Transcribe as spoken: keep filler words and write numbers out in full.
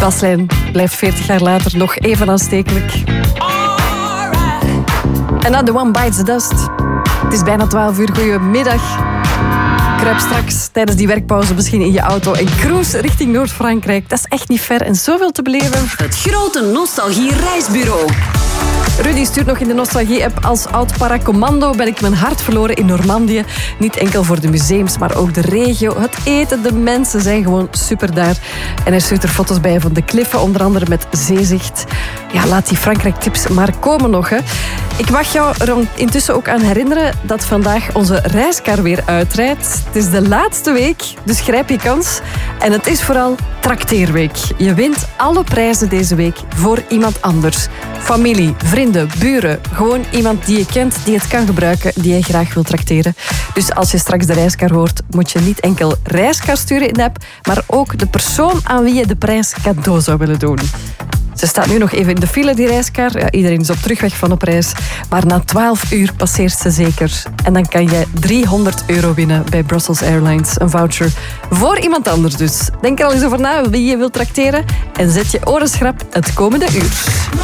baslijn blijft veertig jaar later nog even aanstekelijk. En dan The One Bites the Dust. Het is bijna twaalf uur, goedemiddag. Kruip straks tijdens die werkpauze misschien in je auto en cruise richting Noord-Frankrijk. Dat is echt niet ver en zoveel te beleven. Het grote Nostalgie-reisbureau. Rudy stuurt nog in de Nostalgie-app: als oud-paracommando ben ik mijn hart verloren in Normandië. Niet enkel voor de museums, maar ook de regio. Het eten, de mensen zijn gewoon super daar. En hij stuurt er foto's bij van de kliffen, onder andere met zeezicht. Ja, laat die Frankrijk-tips maar komen nog, hè. Ik mag jou er intussen ook aan herinneren dat vandaag onze reiskar weer uitrijdt. Het is de laatste week, dus grijp je kans. En het is vooral trakteerweek. Je wint alle prijzen deze week voor iemand anders. Familie, vrienden, buren. Gewoon iemand die je kent, die het kan gebruiken, die je graag wil trakteren. Dus als je straks de reiskar hoort, moet je niet enkel reiskar sturen in de app, maar ook de persoon aan wie je de prijs cadeau zou willen doen. Ze staat nu nog even in de file, die reiskar. Ja, iedereen is op terugweg van op reis. Maar na twaalf uur passeert ze zeker. En dan kan je driehonderd euro winnen bij Brussels Airlines. Een voucher voor iemand anders dus. Denk er al eens over na wie je wilt trakteren. En zet je oren schrap het komende uur.